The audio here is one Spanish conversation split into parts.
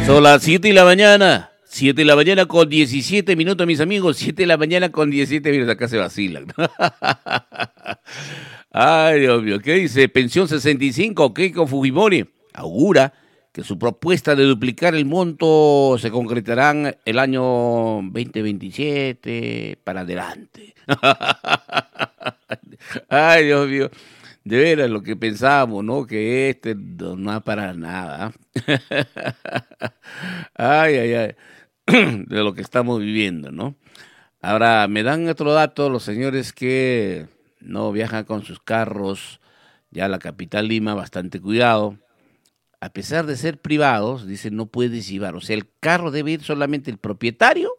Son las 7 de la mañana. 7 de la mañana con 17 minutos, mis amigos. 7 de la mañana con 17 minutos. Acá se vacilan. Ay, Dios mío. ¿Qué dice? Pensión 65. Keiko Fujimori augura que su propuesta de duplicar el monto se concretará el año 2027 para adelante. Ay, Dios mío. De veras, lo que pensábamos, ¿no? Que no va para nada. Ay, ay, ay. De lo que estamos viviendo, ¿no? Ahora, me dan otro dato los señores que no viajan con sus carros ya a la capital Lima, bastante cuidado. A pesar de ser privados, dicen, no puedes llevar. O sea, el carro debe ir solamente el propietario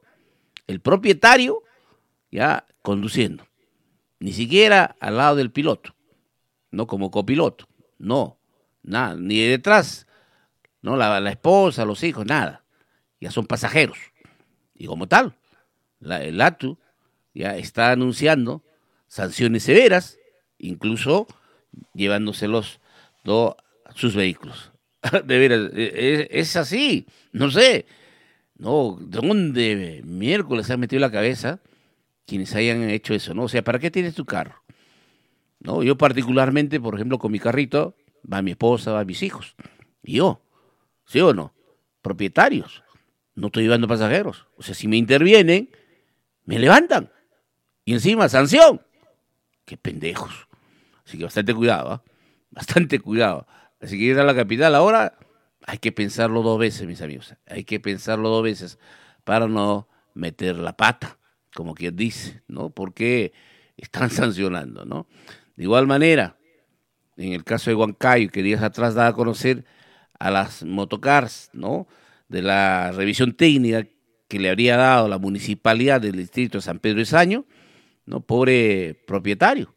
ya conduciendo. Ni siquiera al lado del piloto. No como copiloto, no, nada, ni de detrás, no la esposa, los hijos, nada, ya son pasajeros. Y como tal, el ATU ya está anunciando sanciones severas, incluso llevándoselos a sus vehículos. De veras, es así, no sé, no, ¿de dónde miércoles se han metido la cabeza quienes hayan hecho eso, no? O sea, ¿para qué tienes tu carro? No, yo particularmente, por ejemplo, con mi carrito, va mi esposa, va mis hijos. Y yo, ¿sí o no? Propietarios. No estoy llevando pasajeros. O sea, si me intervienen, me levantan. Y encima, sanción. ¡Qué pendejos! Así que bastante cuidado, ¿eh? Bastante cuidado. Así que ir a la capital ahora, hay que pensarlo 2 veces, mis amigos. Hay que pensarlo 2 veces para no meter la pata, como quien dice, ¿no? Porque están sancionando, ¿no? De igual manera, en el caso de Huancayo, que días atrás daba a conocer a las motocars, ¿no? De la revisión técnica que le habría dado la municipalidad del distrito de San Pedro de Saño, ¿no? Pobre propietario,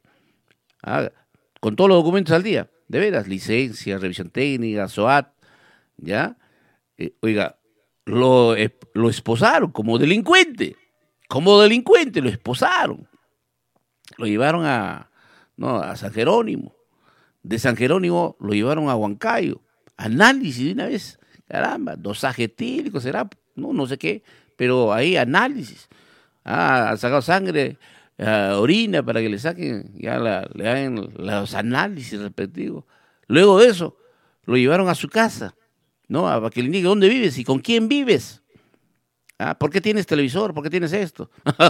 con todos los documentos al día, de veras, licencia, revisión técnica, SOAT, ¿ya? Oiga, lo esposaron como delincuente lo esposaron, lo llevaron a San Jerónimo. De San Jerónimo lo llevaron a Huancayo. Análisis de una vez. Caramba, dosaje etílico será, no sé qué, pero ahí análisis. Han sacado sangre, orina para que le saquen, ya le hagan los análisis respectivos. Luego de eso, lo llevaron a su casa, ¿no? A que le diga dónde vives y con quién vives. ¿Por qué tienes televisor? ¿Por qué tienes esto?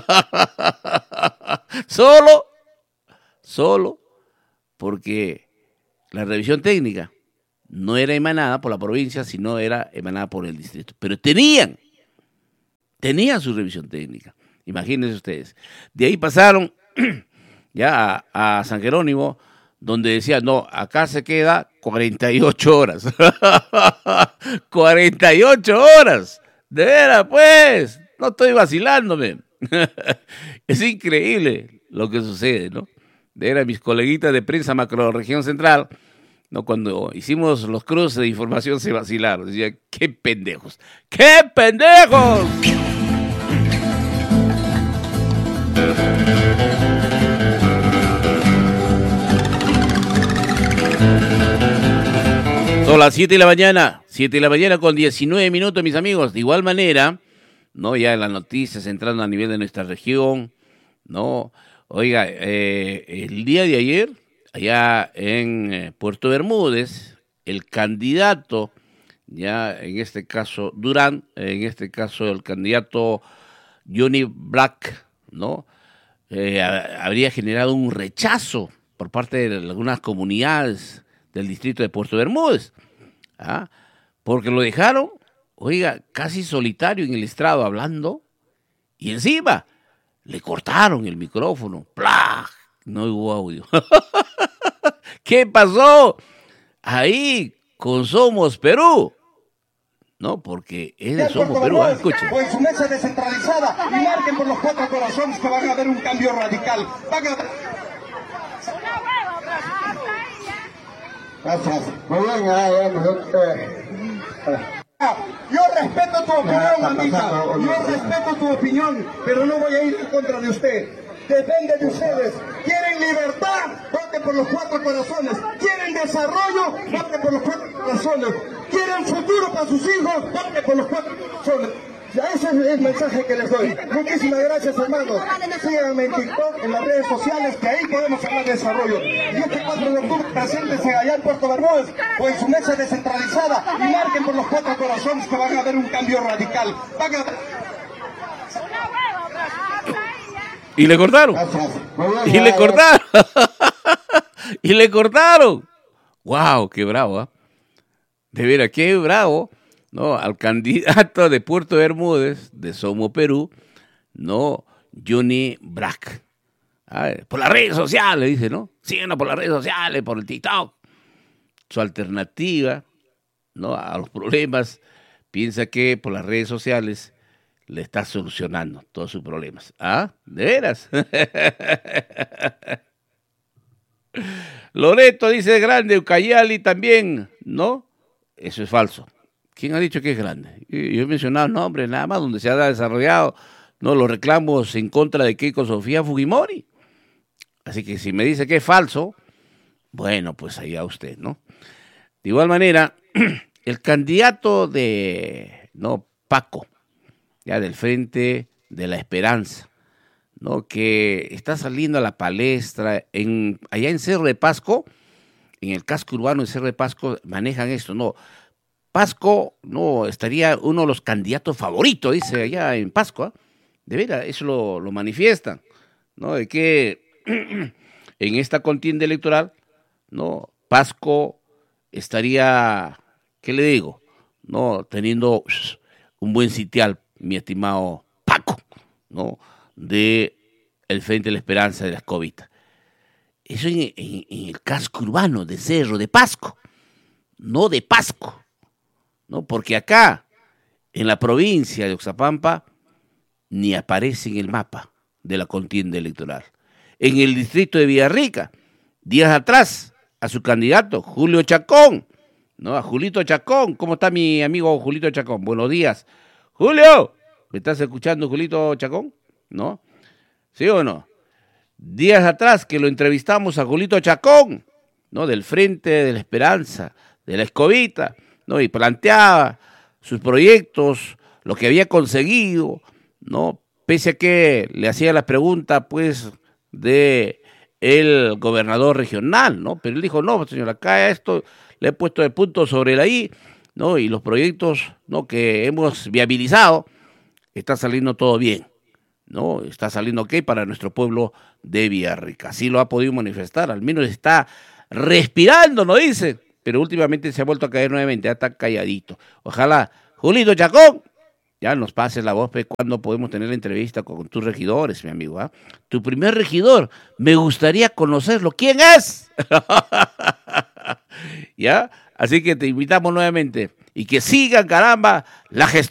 Solo porque la revisión técnica no era emanada por la provincia, sino era emanada por el distrito. Pero tenían su revisión técnica. Imagínense ustedes. De ahí pasaron ya a San Jerónimo, donde decían, no, acá se queda 48 horas. 48 horas. De veras, pues, no estoy vacilándome. Es increíble lo que sucede, ¿no? Eran mis coleguitas de prensa macroregión central, ¿no? Cuando hicimos los cruces de información se vacilaron. Decía, ¡qué pendejos! ¡Qué pendejos! Son las 7 de la mañana, 7 de la mañana con 19 minutos, mis amigos. De igual manera, ¿no? Ya en las noticias entrando a nivel de nuestra región, ¿no? Oiga, el día de ayer, allá en Puerto Bermúdez, el candidato, ya en este caso Durán, en este caso el candidato Johnny Black, ¿no? Habría generado un rechazo por parte de algunas comunidades del distrito de Puerto Bermúdez, porque lo dejaron, oiga, casi solitario en el estrado hablando, y encima le cortaron el micrófono. ¡Plah! No hubo audio. ¿Qué pasó ahí con Somos Perú? No, porque es de Somos Perú. Escuchen. O en su mesa descentralizada y marquen por los 4 corazones que van a haber un cambio radical. Gracias. Muy bien, yo respeto tu opinión, mamita. Yo respeto tu opinión, pero no voy a ir en contra de usted. depende de ustedes. ¿Quieren libertad? Voten por los 4 corazones. ¿Quieren desarrollo? Voten por los 4 corazones. ¿Quieren futuro para sus hijos? Voten por los 4 corazones. Ya ese es el mensaje que les doy. Muchísimas gracias, hermanos. Síganme en TikTok, en las redes sociales, que ahí podemos hablar de desarrollo. Y este 4 de octubre, preséntense allá en Puerto Bermúdez o en su mesa descentralizada y marquen por los 4 corazones que van a haber un cambio radical. Y le cortaron. Y le cortaron. Y le cortaron. ¡Wow! ¡Qué bravo! ¿Eh? De veras, qué bravo. No, al candidato de Puerto Bermúdez, de Somo Perú, no, Johnny Brack. Por las redes sociales, dice, ¿no? Síguenos por las redes sociales, por el TikTok. Su alternativa, ¿no?, a los problemas, piensa que por las redes sociales le está solucionando todos sus problemas. ¿Ah? ¿De veras? Loreto dice grande, Ucayali también, ¿no? Eso es falso. ¿Quién ha dicho que es grande? Yo he mencionado nombres nada más donde se ha desarrollado, ¿no?, los reclamos en contra de Keiko Sofía Fujimori. Así que si me dice que es falso, bueno, pues allá usted, ¿no? De igual manera, el candidato de, no, Paco, ya del Frente de la Esperanza, ¿no?, que está saliendo a la palestra allá en Cerro de Pasco, en el casco urbano de Cerro de Pasco manejan esto, ¿no? Pasco, no, estaría uno de los candidatos favoritos, dice allá en Pasco, ¿eh? De veras, eso lo manifiestan, ¿no? De que en esta contienda electoral, ¿no?, Pasco estaría, ¿qué le digo?, ¿no?, teniendo un buen sitial, mi estimado Paco, ¿no?, de el Frente de la Esperanza de la Escobita. Eso en el casco urbano de Cerro de Pasco, no de Pasco, ¿no? Porque acá, en la provincia de Oxapampa, ni aparece en el mapa de la contienda electoral. En el distrito de Villarrica, días atrás, a su candidato, Julio Chacón, ¿no? A Julito Chacón. ¿Cómo está mi amigo Julito Chacón? Buenos días. Julio, ¿me estás escuchando, Julito Chacón? ¿No? ¿Sí o no? Días atrás que lo entrevistamos a Julito Chacón, ¿no?, del Frente de la Esperanza, de la Escobita, ¿no?, y planteaba sus proyectos, lo que había conseguido, ¿no?, pese a que le hacía la pregunta, pues, de el gobernador regional, ¿no? Pero él dijo, no, señor, acá esto le he puesto el punto sobre la I, ¿no?, y los proyectos, ¿no?, que hemos viabilizado, está saliendo todo bien, ¿no? Está saliendo ok para nuestro pueblo de Villarrica. Así lo ha podido manifestar, al menos está respirando, ¿no?, dice, pero últimamente se ha vuelto a caer nuevamente, ya está calladito. Ojalá, Julito Chacón, ya nos pases la voz, pues, cuando podemos tener la entrevista con tus regidores, mi amigo, ¿ah? Tu primer regidor, me gustaría conocerlo. ¿Quién es? ¿Ya? Así que te invitamos nuevamente y que sigan, caramba, la gestión